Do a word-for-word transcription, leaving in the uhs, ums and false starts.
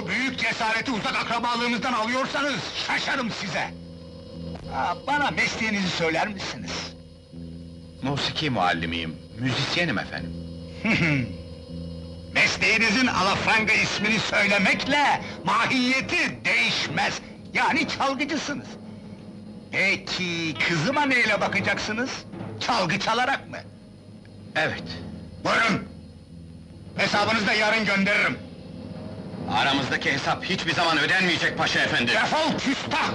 Bu büyük cesareti uzak akrabalığımızdan alıyorsanız şaşarım size! Aa, bana mesleğinizi söyler misiniz? Musiki muallimiyim, müzisyenim efendim. Mesleğinizin alafranga ismini söylemekle mahiyeti değişmez. Yani çalgıcısınız. Peki kızıma neyle bakacaksınız? Çalgı çalarak mı? Evet. Buyurun! Hesabınızı da yarın gönderirim. Aramızdaki hesap hiçbir zaman ödenmeyecek paşa efendi. Defol küstah!